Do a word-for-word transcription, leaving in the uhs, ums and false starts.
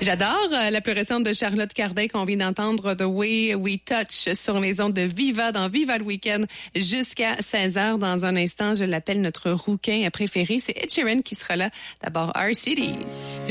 J'adore euh, la plus récente de Charlotte Cardin qu'on vient d'entendre, The Way We Touch, sur les ondes de Viva, dans Viva le Week-end, jusqu'à seize heures. Dans un instant, je l'appelle notre rouquin préféré. C'est Ed Sheeran qui sera là. D'abord, Our City.